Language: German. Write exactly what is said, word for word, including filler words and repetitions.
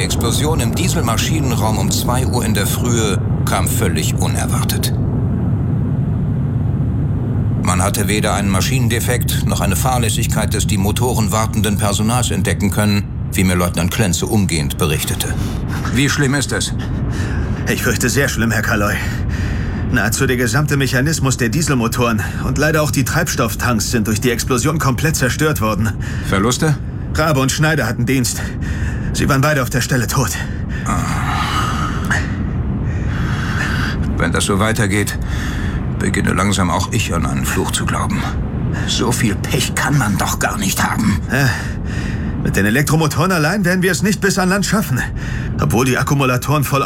Explosion im Dieselmaschinenraum um zwei Uhr in der Frühe kam völlig unerwartet. Man hatte weder einen Maschinendefekt noch eine Fahrlässigkeit des die Motoren wartenden Personals entdecken können, wie mir Leutnant Klenze umgehend berichtete. Wie schlimm ist es? Ich fürchte sehr schlimm, Herr Kaloy. Nahezu der gesamte Mechanismus der Dieselmotoren und leider auch die Treibstofftanks sind durch die Explosion komplett zerstört worden. Verluste? Rabe und Schneider hatten Dienst. Sie waren beide auf der Stelle tot. Wenn das so weitergeht, beginne langsam auch ich an einen Fluch zu glauben. So viel Pech kann man doch gar nicht haben. Ja, mit den Elektromotoren allein werden wir es nicht bis an Land schaffen. Obwohl die Akkumulatoren voll